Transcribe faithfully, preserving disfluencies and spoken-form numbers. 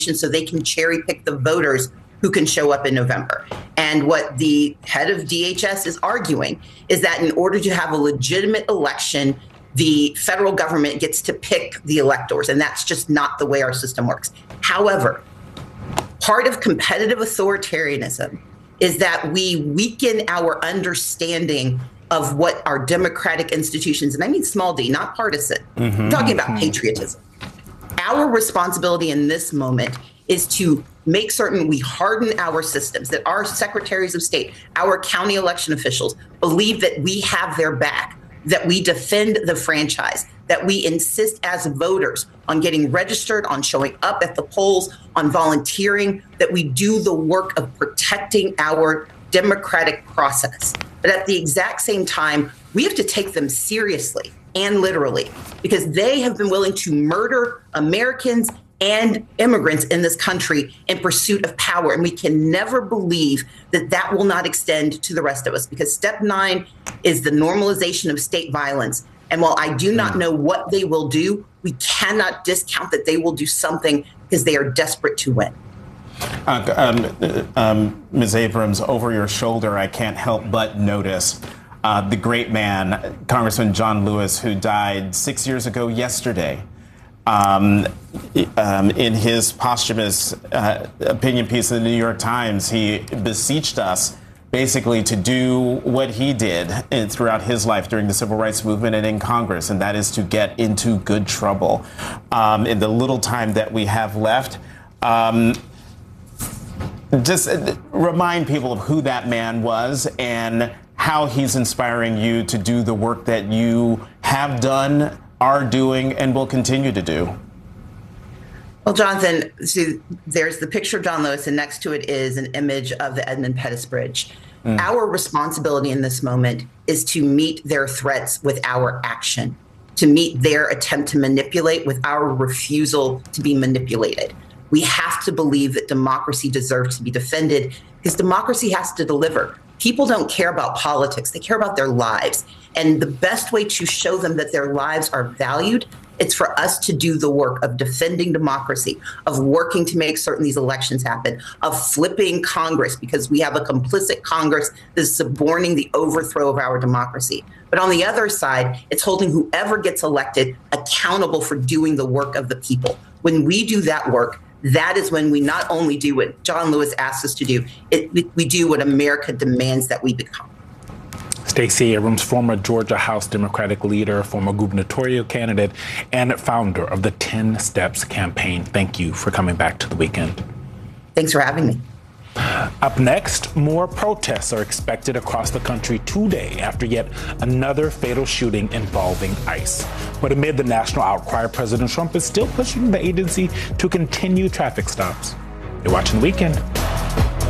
so they can cherry pick the voters who can show up in November. And what the head of D H S is arguing is that in order to have a legitimate election, the federal government gets to pick the electors, and that's just not the way our system works. However, part of competitive authoritarianism is that we weaken our understanding of what our democratic institutions, and I mean small d, not partisan, mm-hmm. I'm talking about patriotism. Our responsibility in this moment is to make certain we harden our systems, that our secretaries of state, our county election officials believe that we have their back, that we defend the franchise, that we insist as voters on getting registered, on showing up at the polls, on volunteering, that we do the work of protecting our democratic process. But at the exact same time, we have to take them seriously and literally, because they have been willing to murder Americans and immigrants in this country in pursuit of power. And we can never believe that that will not extend to the rest of us, because step nine is the normalization of state violence. And while I do not know what they will do, we cannot discount that they will do something, because they are desperate to win. Uh, um, um, Miz Abrams, over your shoulder, I can't help but notice uh, the great man, Congressman John Lewis, who died six years ago yesterday. Um, um, in his posthumous uh, opinion piece in the New York Times, he beseeched us basically to do what he did in, throughout his life during the civil rights movement and in Congress, and that is to get into good trouble. Um, in the little time that we have left, um, just remind people of who that man was and how he's inspiring you to do the work that you have done, are doing, and will continue to do. Well, Jonathan, see, there's the picture of John Lewis, and next to it is an image of the Edmund Pettus Bridge. Mm. Our responsibility in this moment is to meet their threats with our action, to meet their attempt to manipulate with our refusal to be manipulated. We have to believe that democracy deserves to be defended, because democracy has to deliver. People don't care about politics. They care about their lives. And the best way to show them that their lives are valued, it's for us to do the work of defending democracy, of working to make certain these elections happen, of flipping Congress, because we have a complicit Congress that is suborning the overthrow of our democracy. But on the other side, it's holding whoever gets elected accountable for doing the work of the people. When we do that work, that is when we not only do what John Lewis asked us to do, it, we do what America demands that we become. Stacey Abrams, former Georgia House Democratic leader, former gubernatorial candidate, and founder of the ten steps campaign. Thank you for coming back to The Weekend. Thanks for having me. Up next, more protests are expected across the country today after yet another fatal shooting involving ICE. But amid the national outcry, President Trump is still pushing the agency to continue traffic stops. You're watching The Weekend.